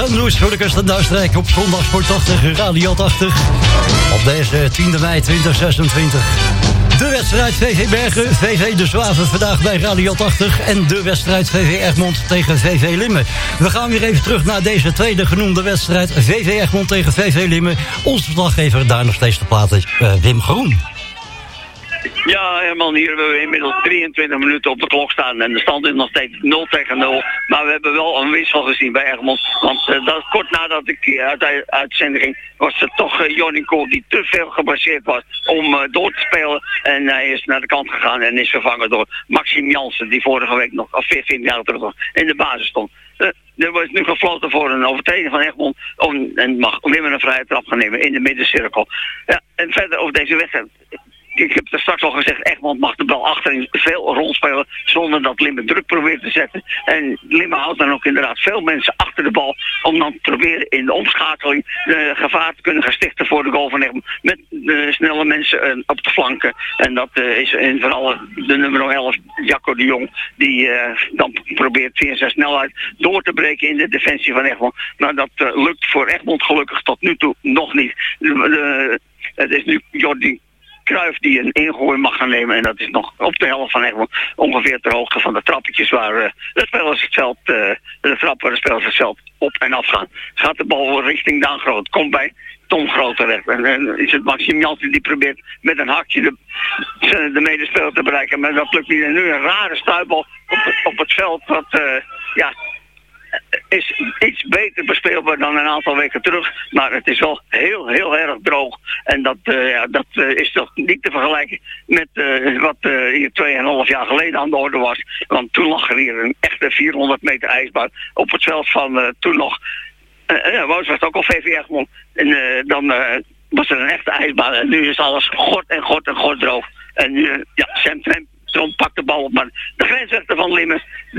Noes voor de Kust en Duistrijke op zondag voor 80 Radio 80. Op deze 10 mei 2026. De wedstrijd VV Bergen, VV De Zwaven vandaag bij Radio 80. En de wedstrijd VV Egmond tegen VV Limmen. We gaan weer even terug naar deze tweede genoemde wedstrijd. VV Egmond tegen VV Limmen. Onze verslaggever daar nog steeds te platen, Wim Groen. Ja, Herman, hier hebben we inmiddels 23 minuten op de klok staan en de stand is nog steeds 0 tegen 0. Maar we hebben wel een wissel gezien bij Egmond, want dat kort nadat ik uit de uitzending ging, was het toch Jordi Kool die te veel gebaseerd was om door te spelen. En hij is naar de kant gegaan en is vervangen door Maxime Jansen, die vorige week nog, of 14 jaar terug nog, in de basis stond. Er wordt nu gefloten voor een overtreding van Egmond en mag Limmen een vrije trap gaan nemen in de middencirkel. Ja, en verder over deze wedstrijd. Ik heb er straks al gezegd, Egmond mag de bal achterin veel rondspelen zonder dat Limmen druk probeert te zetten. En Limmen houdt dan ook inderdaad veel mensen achter de bal om dan te proberen in de omschakeling gevaar te kunnen gaan stichten voor de goal van Egmond. Met snelle mensen op de flanken. En dat is in vooral de nummer 11, Jacco de Jong, die dan probeert via zijn snelheid door te breken in de defensie van Egmond. Maar dat lukt voor Egmond gelukkig tot nu toe nog niet. Het is nu Jordi Cruijff die een ingooi mag gaan nemen en dat is nog op de helft van Egmond, ongeveer ter hoogte van de trappetjes waar de spelers het veld, de trap waar de spelers het veld op en af gaan. Gaat de bal richting Daan Groot, komt bij Tom Groot terecht. En is het Maxime Jansen die probeert met een hakje de medespeler te bereiken, maar dat lukt niet. En nu een rare stuitbal op het veld wat is iets beter bespeelbaar dan een aantal weken terug. Maar het is wel heel erg droog. En dat is toch niet te vergelijken met wat hier 2,5 jaar geleden aan de orde was. Want toen lag er hier een echte 400 meter ijsbaan op het veld van toen nog. Was het ook al VV Egmond. En dan was er een echte ijsbaan. En nu is alles gort droog. En nu, Sam Tromp pakt de bal op, maar de grensrechter van Limmen,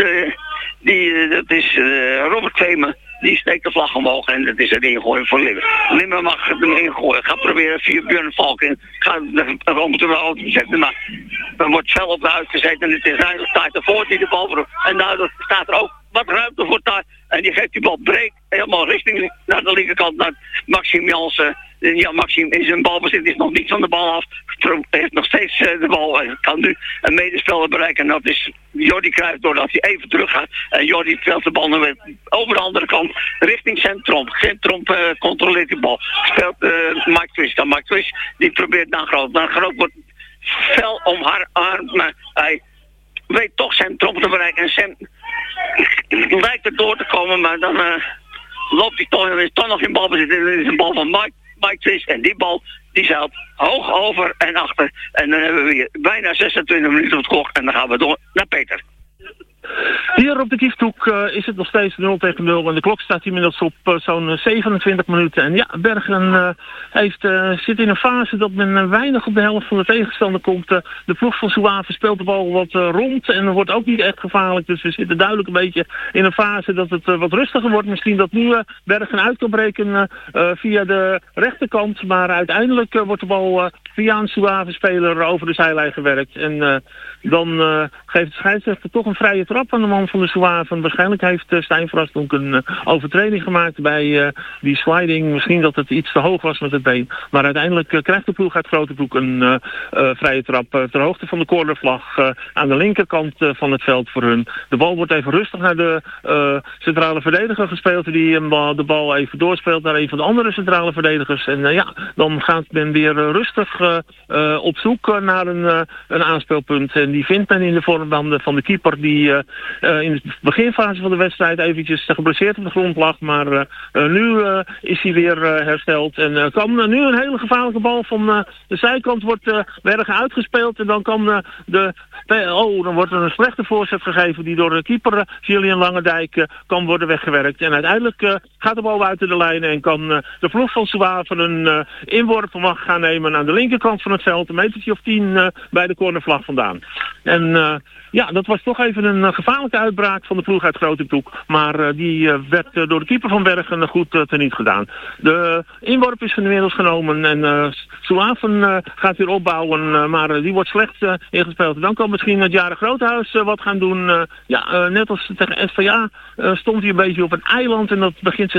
dat is Robert Veemen, die steekt de vlag omhoog en dat is een ingooi voor Limmen. Limmen mag hem ingooien, gaat proberen via Björn Valk in, gaat om te de auto zetten, maar er wordt fel op de uitgezet en het is duidelijk tijd ervoor die de bal vroeg. En daardoor staat er ook wat ruimte voor daar en die geeft die bal breed helemaal richting naar de linkerkant naar Maxime Jansen. Ja, Maxime is een balbezit, is nog niet van de bal af. Heeft nog steeds de bal. Hij kan nu een medespeler bereiken. En dat is Jordi Cruijff doordat hij even terug gaat. En Jordi speelt de bal nu over de andere kant richting Centrom. Centrom controleert die bal. Speelt Mike Twist. Dan Mike Twist die probeert Dan Groot. Dan Groot wordt fel om haar arm. Maar hij weet toch Centrom te bereiken. En Sam lijkt er door te komen. Maar dan loopt hij toch. En is toch nog in balbezit. En is een bal van Mike Twist en die bal die zeilt hoog over en achter. En dan hebben we weer bijna 26 minuten op de klok en dan gaan we door naar Peter. Hier op de Kiefhoek is het nog steeds 0 tegen 0 en de klok staat inmiddels op zo'n 27 minuten. En ja, Bergen zit in een fase dat men weinig op de helft van de tegenstander komt. De ploeg van Zwaven speelt de bal wat rond en wordt ook niet echt gevaarlijk. Dus we zitten duidelijk een beetje in een fase dat het wat rustiger wordt. Misschien dat nu Bergen uit kan breken via de rechterkant. Maar uiteindelijk wordt de bal via een Zwaven-speler over de zijlijn gewerkt. En dan geeft de scheidsrechter toch een vrije trap aan de man van de Zwaven. Waarschijnlijk heeft Stijn Verrastonk een overtreding gemaakt bij die sliding. Misschien dat het iets te hoog was met het been. Maar uiteindelijk krijgt de ploeg uit Grotebroek een vrije trap ter hoogte van de cornervlag aan de linkerkant van het veld voor hun. De bal wordt even rustig naar de centrale verdediger gespeeld. Die de bal even doorspeelt naar een van de andere centrale verdedigers. En dan gaat men weer rustig op zoek naar een aanspeelpunt. En die vindt men in de vorm van de keeper die in de beginfase van de wedstrijd eventjes geblesseerd op de grond lag. Maar nu is hij weer hersteld. En kan nu een hele gevaarlijke bal van de zijkant wordt Bergen uitgespeeld. En dan kan dan wordt er een slechte voorzet gegeven die door de keeper Julian Langendijk kan worden weggewerkt. En uiteindelijk gaat de bal buiten de lijnen en kan de ploeg van Zwaven een inworp mag gaan nemen aan de linkerkant van het veld. Een metertje of 10 bij de cornervlag vandaan. En dat was toch even een gevaarlijke uitbraak van de ploeg uit Grotebroek. Maar die werd door de keeper van Bergen goed teniet gedaan. De inworp is inmiddels genomen en Zwaven gaat weer opbouwen. Maar die wordt slecht ingespeeld. Dan kan misschien het Jaren Groothuis wat gaan doen. Net als tegen SVA stond hij een beetje op een eiland en dat begint zich